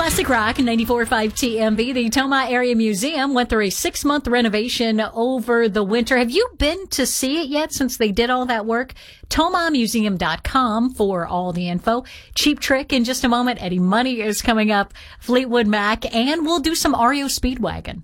Classic Rock 94.5 TMB. The Tomah Area Museum went through a 6-month renovation over the winter. Have you been to see it yet since they did all that work? TomahMuseum.com for all the info. Cheap Trick in just a moment. Eddie Money is coming up. Fleetwood Mac, and we'll do some REO Speedwagon.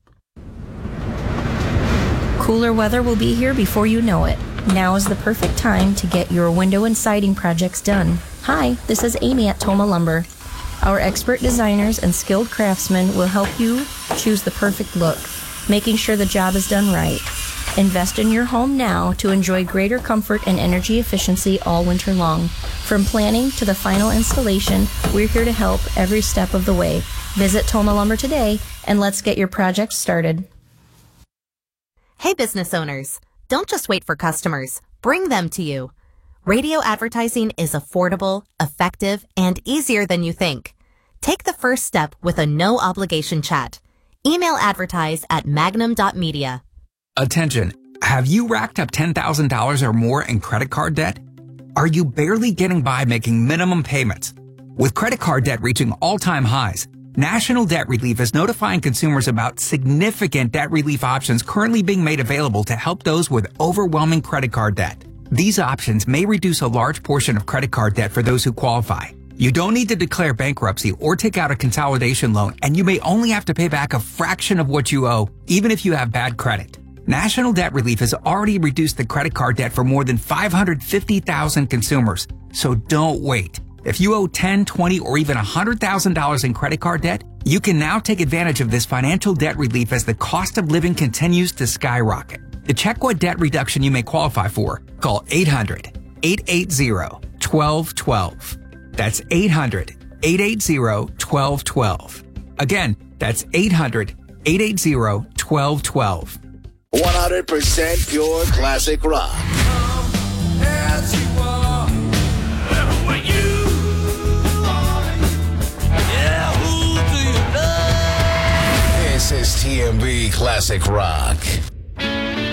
Cooler weather will be here before you know it. Now is the perfect time to get your window and siding projects done. Hi, this is Amy at Tomah Lumber. Our expert designers and skilled craftsmen will help you choose the perfect look, making sure the job is done right. Invest in your home now to enjoy greater comfort and energy efficiency all winter long. From planning to the final installation, we're here to help every step of the way. Visit Tomah Lumber today and let's get your project started. Hey business owners, don't just wait for customers, bring them to you. Radio advertising is affordable, effective, and easier than you think. Take the first step with a no-obligation chat. Email advertise at magnum.media. Attention, have you racked up $10,000 or more in credit card debt? Are you barely getting by making minimum payments? With credit card debt reaching all-time highs, National Debt Relief is notifying consumers about significant debt relief options currently being made available to help those with overwhelming credit card debt. These options may reduce a large portion of credit card debt for those who qualify. You don't need to declare bankruptcy or take out a consolidation loan, and you may only have to pay back a fraction of what you owe, even if you have bad credit. National Debt Relief has already reduced the credit card debt for more than 550,000 consumers, so don't wait. If you owe $10, $20, or even $100,000 in credit card debt, you can now take advantage of this financial debt relief as the cost of living continues to skyrocket. To check what debt reduction you may qualify for, call 800-880-1212. That's 800-880-1212. Again, that's 800-880-1212. 100% pure classic rock. As you are, what you are. Yeah, who do you love? This is TMB Classic Rock.